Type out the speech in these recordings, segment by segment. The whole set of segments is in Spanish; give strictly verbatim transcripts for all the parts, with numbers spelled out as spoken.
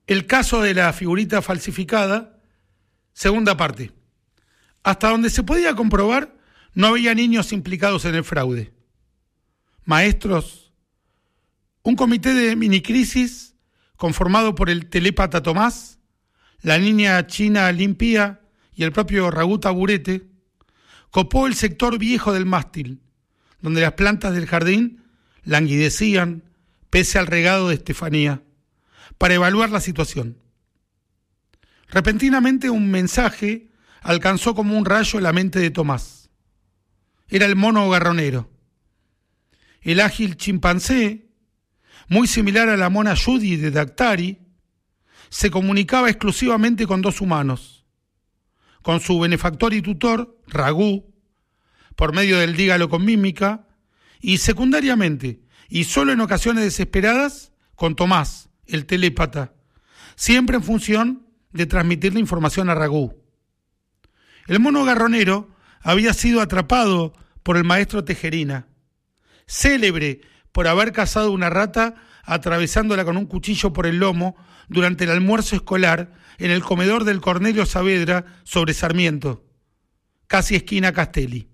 El caso de la figurita falsificada, segunda parte. Hasta donde se podía comprobar, no había niños implicados en el fraude. Maestros, un comité de minicrisis conformado por el telépata Tomás, la niña china Limpia y el propio Ragú Taburete, copó el sector viejo del mástil, donde las plantas del jardín languidecían pese al regado de Estefanía, para evaluar la situación. Repentinamente un mensaje alcanzó como un rayo la mente de Tomás. Era el mono garronero. El ágil chimpancé, muy similar a la mona Judy de Daktari, se comunicaba exclusivamente con dos humanos, con su benefactor y tutor, Ragú, por medio del dígalo con mímica, y secundariamente, y solo en ocasiones desesperadas, con Tomás, el telépata, siempre en función de transmitir la información a Ragú. El mono garronero había sido atrapado por el maestro Tejerina, célebre por haber cazado una rata atravesándola con un cuchillo por el lomo durante el almuerzo escolar en el comedor del Cornelio Saavedra sobre Sarmiento, casi esquina Castelli.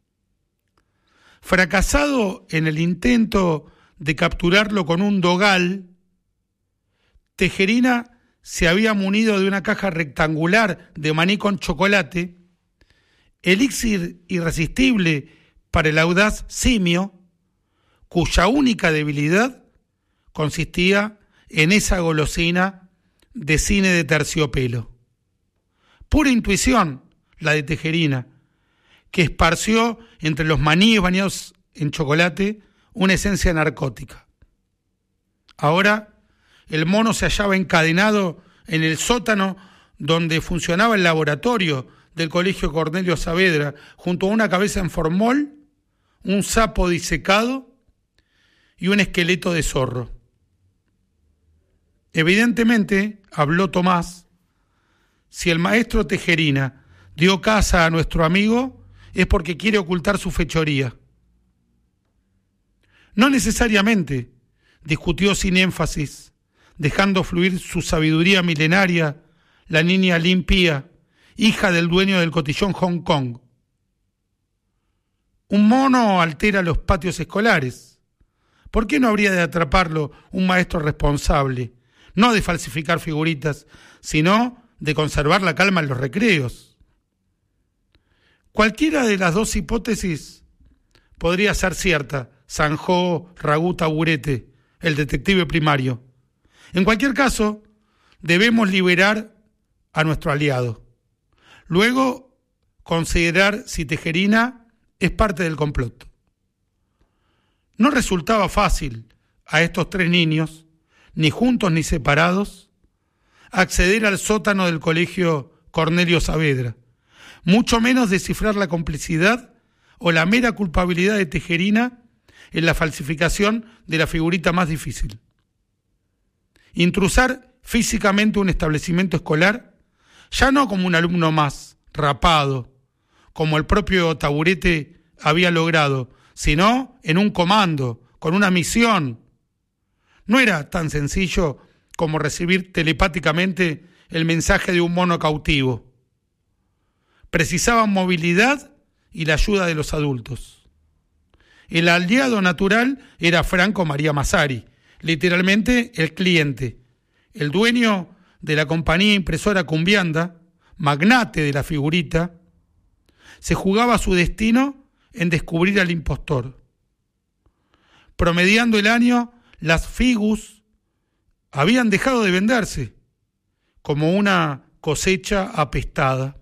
Fracasado en el intento de capturarlo con un dogal, Tejerina se había munido de una caja rectangular de maní con chocolate, elixir irresistible para el audaz simio, cuya única debilidad consistía en esa golosina de cine de terciopelo. Pura intuición, la de Tejerina, que esparció entre los maníes bañados en chocolate una esencia narcótica. Ahora, el mono se hallaba encadenado en el sótano donde funcionaba el laboratorio del Colegio Cornelio Saavedra, junto a una cabeza en formol, un sapo disecado y un esqueleto de zorro. Evidentemente, habló Tomás, si el maestro Tejerina dio caza a nuestro amigo es porque quiere ocultar su fechoría. No necesariamente, discutió sin énfasis, dejando fluir su sabiduría milenaria, la niña Limpia, hija del dueño del cotillón Hong Kong. Un mono altera los patios escolares. ¿Por qué no habría de atraparlo un maestro responsable, no de falsificar figuritas, sino de conservar la calma en los recreos? Cualquiera de las dos hipótesis podría ser cierta, zanjó Ragú Taburete, el detective primario. En cualquier caso, debemos liberar a nuestro aliado. Luego, considerar si Tejerina es parte del complot. No resultaba fácil a estos tres niños, ni juntos ni separados, acceder al sótano del Colegio Cornelio Saavedra, mucho menos descifrar la complicidad o la mera culpabilidad de Tejerina en la falsificación de la figurita más difícil. Intrusar físicamente un establecimiento escolar, ya no como un alumno más, rapado, como el propio Taburete había logrado, sino en un comando, con una misión. No era tan sencillo como recibir telepáticamente el mensaje de un mono cautivo. Precisaban movilidad y la ayuda de los adultos. El aliado natural era Franco María Massari, literalmente el cliente, el dueño de la compañía impresora Cumbianda, magnate de la figurita. Se jugaba su destino en descubrir al impostor. Promediando el año, las figus habían dejado de venderse, como una cosecha apestada.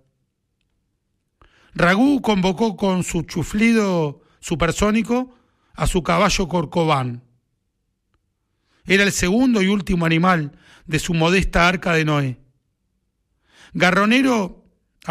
Ragú convocó con su chuflido supersónico a su caballo Corcován. Era el segundo y último animal de su modesta arca de Noé. Garronero